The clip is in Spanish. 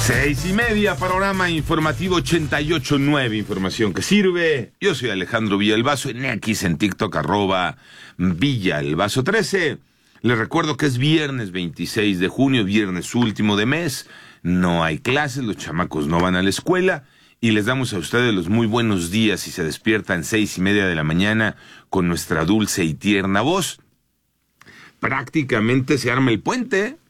6:30, panorama informativo 88.9, información que sirve. Yo soy Alejandro Villalbazo, en X, en TikTok, @Villalbazo13. Les recuerdo que es viernes 26 de junio, viernes último de mes. No hay clases, los chamacos no van a la escuela. Y les damos a ustedes los muy buenos días si se despiertan 6:30 de la mañana con nuestra dulce y tierna voz. Prácticamente se arma el puente.